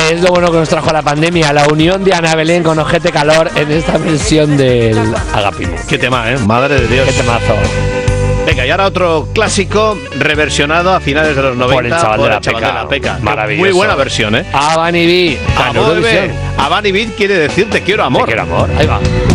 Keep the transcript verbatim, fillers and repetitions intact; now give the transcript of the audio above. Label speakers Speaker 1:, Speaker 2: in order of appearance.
Speaker 1: es lo bueno que nos trajo la pandemia, la unión de Ana Belén con Ojete Calor en esta versión del Agapimo.
Speaker 2: Qué tema, ¿eh? Madre de Dios.
Speaker 1: Qué temazo.
Speaker 2: Venga, y ahora otro clásico reversionado a finales de los noventa
Speaker 1: por el chaval,
Speaker 2: por
Speaker 1: de,
Speaker 2: el
Speaker 1: la
Speaker 2: chaval de la Peca.
Speaker 1: Maravilloso.
Speaker 2: Muy buena versión, ¿eh?
Speaker 1: Abani Beat.
Speaker 2: Amor, Abani Beat quiere decir te quiero amor.
Speaker 1: Te quiero amor. Ahí va.